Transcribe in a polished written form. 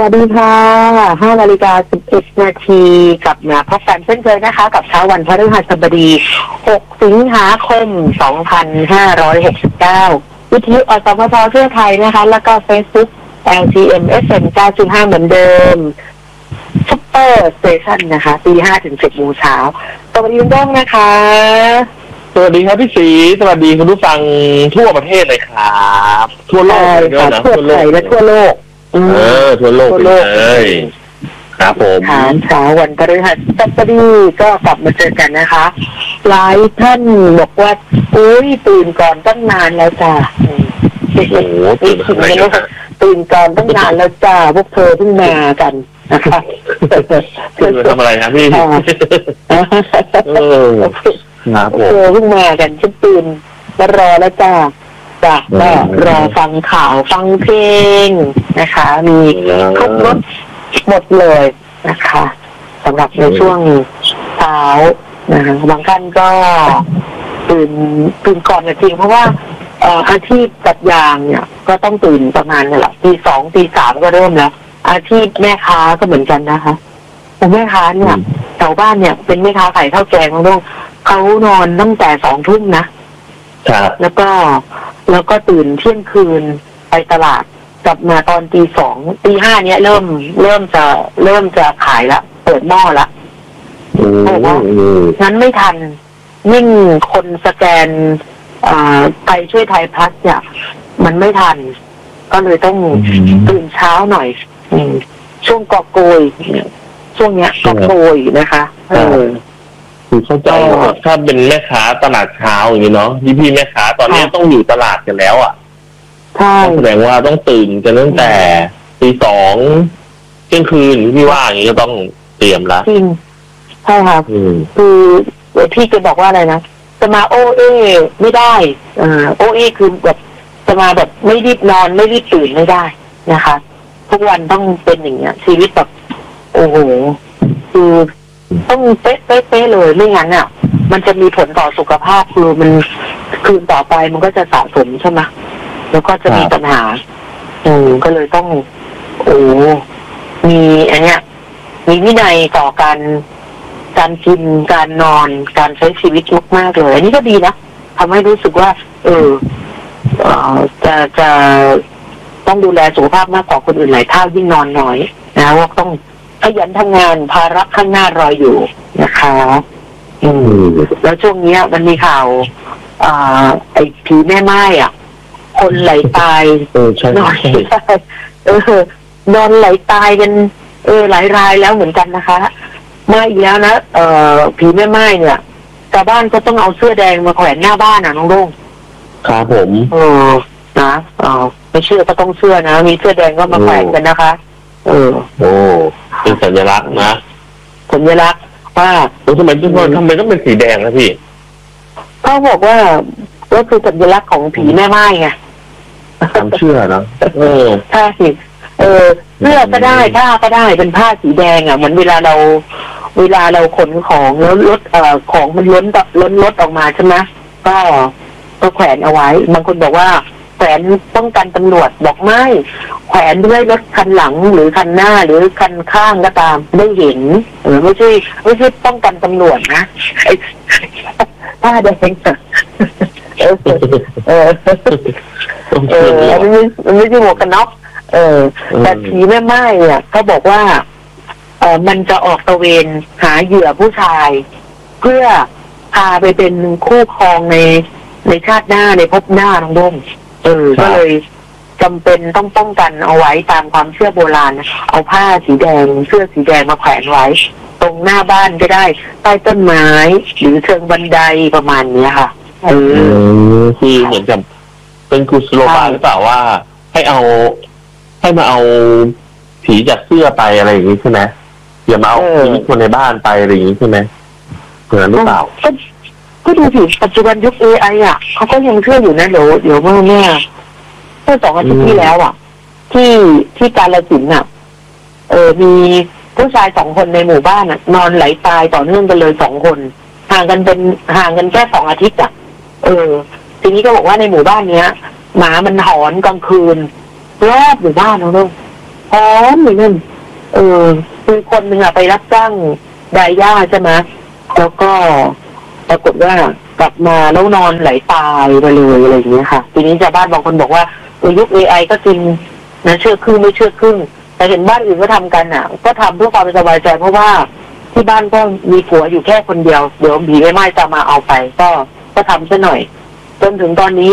วัสดีค่ะ5:11 น.กลับมาพบกันเช่นเคยนะคะกับเช้าวันพฤหัสบดี6 สิงหาคม 2569วิทยุอสมทเพื่อไทยนะคะแล้วก็ Facebook LTM FM 9.5 เหมือนเดิมซุปเปอร์สเตชันนะคะตี 5 ถึง 10 โมงเช้าสวัสดีคุณต้องนะคะสวัสดีครับพี่ศรีสวัสดีคุณผู้ฟังทั่วประเทศเลยครับทั่วโลกเลยนะทั่วไทยและทั่วโลกทั่วโลกเลยครับผมเช้าวันพฤหัสบดีก็กลับมาเจอกันนะคะหลายท่านบอกว่าตื่นก่อนตั้งนานแล้วจ้ะโอ้โหตื่นก่อนตั้งนานแล้วจ้าพวกเธอเพิ่งมากันนะคะตื่นทำอะไรครับพี่ครับเธอเพิ่งมากันฉันตื่นแล้วรอแล้วจ้าก็รอฟังข่าวฟังเพลงนะคะมีครบรถหมดเลยนะคะสำหรับในช่วงเช้านะคะบางท่านก็ตื่นก่อนจริงเพราะว่าอาชีพตัดยางเนี่ยก็ต้องตื่นประมาณนี่แหละตี 2 ตี 3ก็เริ่มแล้วอาชีพแม่ค้าก็เหมือนกันนะคะแม่ค้าเนี่ยแถวบ้านเนี่ยเป็นแม่ค้าขายข้าวแกงน้องเขานอนตั้งแต่ 2 ทุ่มนะแล้วก็ตื่นเที่ยงคืนไปตลาดกลับมาตอนตี 2 ตี 5เนี่ยเริ่มจะขายละเปิดหม้อละบอกว่างั้นไม่ทันยิ่งคนสแกนไปช่วยไทยพัฒน์เนี่ยมันไม่ทันก็เลยต้องตื่นเช้าหน่อยช่วงกอบโกยช่วงเนี้ยกอบโกยนะคะคือเข้าใจว่าถ้าเป็นแม่ค้าตลาดเช้าอย่างนี้เนาะพี่แม่ค้าตอนนี้ต้องอยู่ตลาดกันแล้วอ่ะใช่แสดงว่าต้องตื่นกันตั้งแต่ตี 2เที่ยงคืนพี่ว่าอย่างนี้ก็ต้องเตรียมละจริงใช่ค่ะคือพี่จะบอกว่าอะไรนะจะมาโอเอไม่ได้โอเอคือแบบจะมาแบบไม่รีบนอนไม่รีบตื่นไม่ได้นะคะทุกวันต้องเป็นอย่างเงี้ยชีวิตแบบโอ้โหคือต้องเป๊ะเลยไม่งั้นอ่ะมันจะมีผลต่อสุขภาพคือมันคืนต่อไปมันก็จะสะสมใช่ไหมแล้วก็จะมีปัญหาก็เลยต้องมีอันเนี้ยมีวินัยต่อการกินการนอนการใช้ชีวิตมากๆเลยอันนี้ก็ดีนะทำให้รู้สึกว่าจะต้องดูแลสุขภาพมากกว่าคนอื่นหลายเท่ายิ่งนอนน้อยนะว่าต้องขยันทำงานภาระข้างหน้ารออยู่นะคะแล้วช่วงนี้มันมีข่าวไอ้ผีแม่ไม้อ่ะคนไหลตายนอนนอนไหลตายกันหลายรายแล้วเหมือนกันนะคะมาอีกแล้วนะผีแม่ไม้เนี่ยชาวบ้านก็ต้องเอาเสื้อแดงมาแขวนหน้าบ้านน้องลุงครับผมนะไม่เชื่อก็ต้องเชื่อนะมีเสื้อแดงก็มาแขวนกันนะคะเป็นสัญลักษณ์นะสัญลักษณ์ว่าทำไมต้องเป็นสีแดงนะพี่เขาบอกว่าก็คือสัญลักษณ์ของผีแม่ไม้ไงความเชื่อนะใช่สิเสื้อก็ได้ผ้าก็ได้เป็นผ้าสีแดงอ่ะเหมือนเวลาเราขนของแล้วรถของมันล้นรถออกมาใช่ไหมก็แขวนเอาไว้บางคนบอกว่าแขวนป้องกันตำรวจบอกไม่แขวนด้วยรถคันหลังหรือคันหน้าหรือคันข้างก็ตามได้เห็นไม่ใช่ป้องกันตำรวจนะไอ้ผ้าแดงไม่ใช่หมวกกันน็อกแต่ผีแม่ไม้เนี่ยเขาบอกว่ามันจะออกตระเวนหาเหยื่อผู้ชายเพื่อพาไปเป็นคู่ครองในชาติหน้าในภพหน้าน้องดงก็เลยจำเป็นต้องป้องกันเอาไว้ตามความเชื่อโบราณเอาผ้าสีแดงเสื้อสีแดงมาแขวนไว้ตรงหน้าบ้านก็ได้ใต้ต้นไม้หรือเชิงบันไดประมาณนี้ค่ะคือเหมือนกับเป็นกุศโลบายหรือเปล่าว่าให้มาเอาผีจากเสื้อไปอะไรอย่างนี้ใช่ไหมอย่ามาเอาผีคนในบ้านไปอะไรอย่างนี้ใช่ไหมเหมือนหรือเปล่าก็ดูสิปัจจุบันยุค AI อ่ะเขาก็ยังเชื่ออยู่นะเดี๋ยวเมื่อ2 อาทิตย์ที่แล้วอ่ะที่กาฬสินธุ์อ่ะมีผู้ชาย2 คนในหมู่บ้านอ่ะนอนไหลตายต่อเนื่องกันเลย2 คนห่างกันแค่2 อาทิตย์อ่ะทีนี้ก็บอกว่าในหมู่บ้านเนี้ยหมามันหอนกลางคืนรอบหมู่บ้านน้องหร้อมเลยนั่นคือคนหนึ่งไปรับจ้างดายหญ้าใช่ไหมแล้วก็ปรากฏว่ากลับมาแล้วนอนไหลตายไปเลยอะไรอย่างเงี้ยค่ะทีนี้ชาวบ้านบางคนบอกว่ายุค AI ก็จริงนะเชื่อครึ่งไม่เชื่อครึ่งแต่เห็นบ้านอื่นก็ทำกันก็ทำเพื่อความสบายใจเพราะว่าที่บ้านก็มีผัวอยู่แค่คนเดียวเดี๋ยวผีไม่ไหม้จะมาเอาไปก็ทำซะหน่อยจนถึงตอนนี้